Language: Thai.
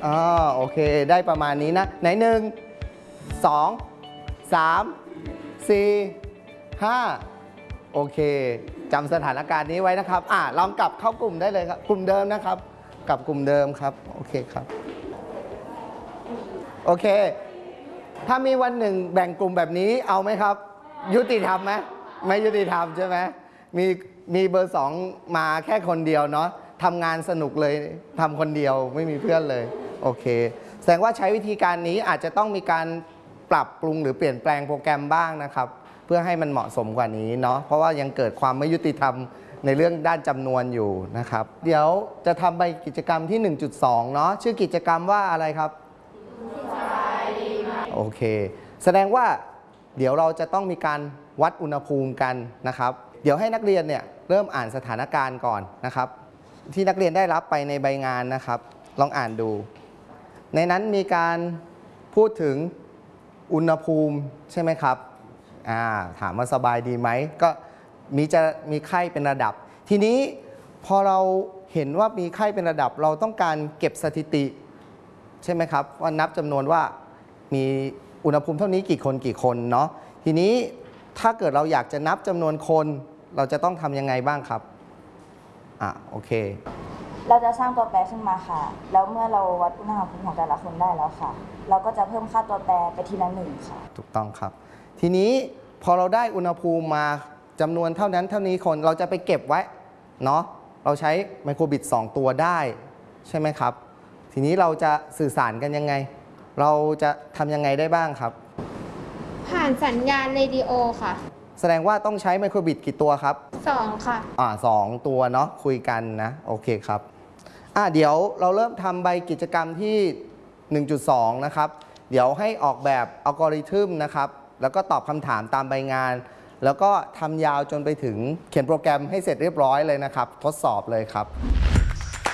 อ๋อโอเคได้ประมาณนี้นะไหน1 2 3 4 5โอเคจำสถานการณ์นี้ไว้นะครับลองกลับเข้ากลุ่มได้เลยครับกลุ่มเดิมนะครับกลับกลุ่มเดิมครับโอเคครับโอเคถ้ามีวันหนึ่งแบ่งกลุ่มแบบนี้เอาไหมครับยุติธรรมไหมไม่ยุติธรรมใช่ไหมมีเบอร์2มาแค่คนเดียวเนาะทำงานสนุกเลยทำคนเดียวไม่มีเพื่อนเลยโอเคแสดงว่าใช้วิธีการนี้อาจจะต้องมีการปรับปรุงหรือเปลี่ยนแปลงโปรแกรมบ้างนะครับเพื่อให้มันเหมาะสมกว่านี้เนาะเพราะว่ายังเกิดความไม่ยุติธรรมในเรื่องด้านจำนวนอยู่นะครับเดี๋ยวจะทำใบกิจกรรมที่ 1.2 เนาะชื่อกิจกรรมว่าอะไรครับโอเคแสดงว่าเดี๋ยวเราจะต้องมีการวัดอุณหภูมิกันนะครับเดี๋ยวให้นักเรียนเนี่ยเริ่มอ่านสถานการณ์ก่อนนะครับที่นักเรียนได้รับไปในใบงานนะครับลองอ่านดูในนั้นมีการพูดถึงอุณหภูมิใช่ไหมครับถามว่าสบายดีไหมก็มีไข้เป็นระดับทีนี้พอเราเห็นว่ามีไข้เป็นระดับเราต้องการเก็บสถิติใช่ไหมครับว่านับจำนวนว่ามีอุณหภูมิเท่านี้กี่คนเนาะทีนี้ถ้าเกิดเราอยากจะนับจำนวนคนเราจะต้องทำยังไงบ้างครับโอเคเราจะสร้างตัวแปรขึ้นมาค่ะแล้วเมื่อเราวัดอุณหภูมิของแต่ละคนได้แล้วค่ะเราก็จะเพิ่มค่าตัวแปรไปทีละ1ค่ะถูกต้องครับทีนี้พอเราได้อุณหภูมิมาจำนวนเท่านั้นเท่านี้คนเราจะไปเก็บไว้เนาะเราใช้ไมโครบิต2ตัวได้ใช่ไหมครับทีนี้เราจะสื่อสารกันยังไงเราจะทำยังไงได้บ้างครับผ่านสัญญาณเรดิโอค่ะแสดงว่าต้องใช้ไมโครบิตกี่ตัวครับ 2ค่ะ 2ตัวเนาะคุยกันนะโอเคครับเดี๋ยวเราเริ่มทำใบกิจกรรมที่ 1.2 นะครับเดี๋ยวให้ออกแบบอัลกอริทึมนะครับแล้วก็ตอบคำถามตามใบงานแล้วก็ทำยาวจนไปถึงเขียนโปรแกรมให้เสร็จเรียบร้อยเลยนะครับทดสอบเลยครับ